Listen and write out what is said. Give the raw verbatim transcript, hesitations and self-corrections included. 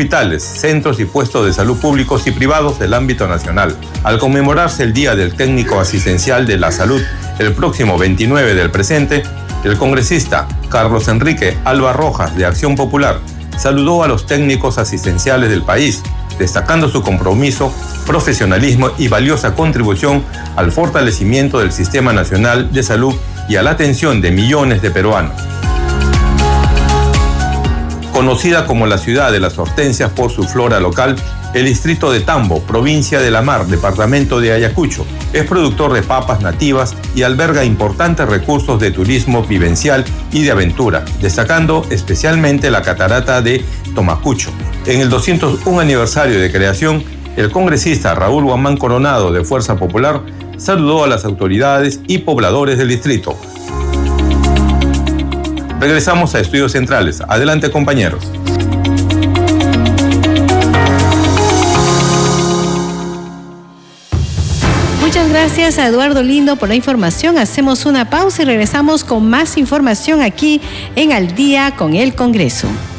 hospitales, centros y puestos de salud públicos y privados del ámbito nacional. Al conmemorarse el Día del Técnico Asistencial de la Salud el próximo veintinueve del presente, el congresista Carlos Enrique Alba Rojas, de Acción Popular, saludó a los técnicos asistenciales del país, destacando su compromiso, profesionalismo y valiosa contribución al fortalecimiento del Sistema Nacional de Salud y a la atención de millones de peruanos. Conocida como la ciudad de las hortensias por su flora local, el distrito de Tambo, provincia de La Mar, departamento de Ayacucho, es productor de papas nativas y alberga importantes recursos de turismo vivencial y de aventura, destacando especialmente la catarata de Tomacucho. En el doscientos uno aniversario de creación, el congresista Raúl Guamán Coronado, de Fuerza Popular, saludó a las autoridades y pobladores del distrito. Regresamos a Estudios Centrales. Adelante, compañeros. Muchas gracias a Eduardo Lindo por la información. Hacemos una pausa y regresamos con más información aquí en Al Día con el Congreso.